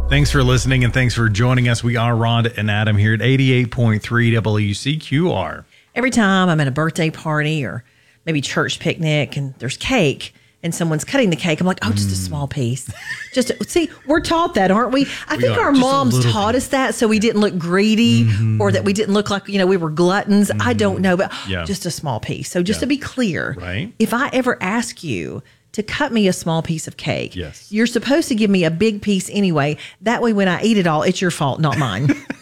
Thanks for listening and thanks for joining us. We are Rhonda and Adam here at 88.3 WCQR. Every time I'm at a birthday party or maybe church picnic and there's cake and someone's cutting the cake, I'm like, oh, just a small piece. See, we're taught that, aren't we? I think our moms taught us that so we didn't look greedy or that we didn't look like, we were gluttons. I don't know, but just a small piece. So just to be clear, if I ever ask you to cut me a small piece of cake, you're supposed to give me a big piece anyway. That way, when I eat it all, it's your fault, not mine.